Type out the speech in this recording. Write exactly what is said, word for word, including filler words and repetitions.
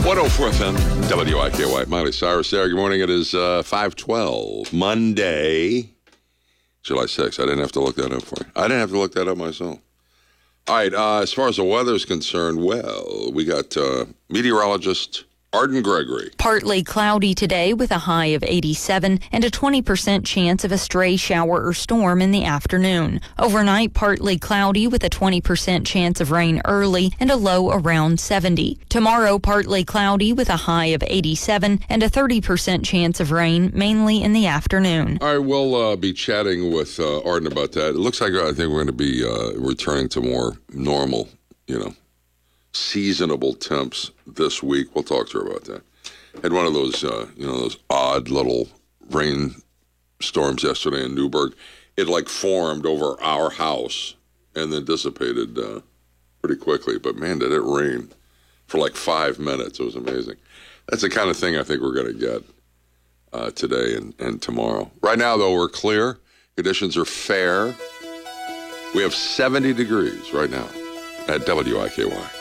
one oh four F M, W I K Y. Miley Cyrus there. Good morning. It is uh, five twelve, Monday, July sixth. I didn't have to look that up for you. I didn't have to look that up myself. All right, uh, as far as the weather is concerned, well, we got uh, meteorologist Arden Gregory. Partly cloudy today with a high of eighty-seven and a twenty percent chance of a stray shower or storm in the afternoon. Overnight, partly cloudy with a twenty percent chance of rain early and a low around seventy. Tomorrow, partly cloudy with a high of eighty-seven and a thirty percent chance of rain, mainly in the afternoon. All right, we'll uh, be chatting with uh, Arden about that. It looks like I think we're going to be uh, returning to more normal, you know, seasonable temps this week. We'll talk to her about that. Had one of those, uh, you know, those odd little rain storms yesterday in Newburgh. It like formed over our house and then dissipated uh, pretty quickly. But man, did it rain for like five minutes. It was amazing. That's the kind of thing I think we're going to get uh, today and, and tomorrow. Right now, though, we're clear. Conditions are fair. We have seventy degrees right now at W I K Y.